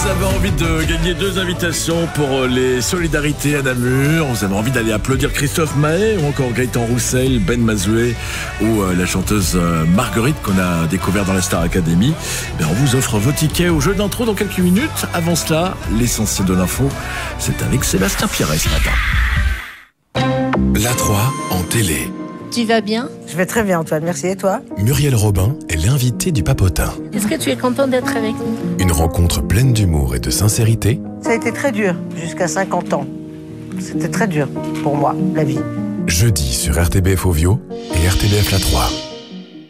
Vous avez envie de gagner 2 invitations pour les Solidarités à Namur. Vous avez envie d'aller applaudir Christophe Maé ou encore Gaëtan Roussel, Ben Mazoué ou la chanteuse Marguerite qu'on a découvert dans la Star Academy. On vous offre vos tickets au jeu d'intro dans quelques minutes. Avant cela, l'essentiel de l'info, c'est avec Sébastien Pierret ce matin. La 3 en télé. Tu vas bien? Je vais très bien, Antoine, merci. Et toi? Muriel Robin est l'invitée du Papotin. Est-ce que tu es content d'être avec nous? Une rencontre pleine d'humour et de sincérité. Ça a été très dur, jusqu'à 50 ans. C'était très dur pour moi, la vie. Jeudi sur RTBF Ovio et RTBF La 3.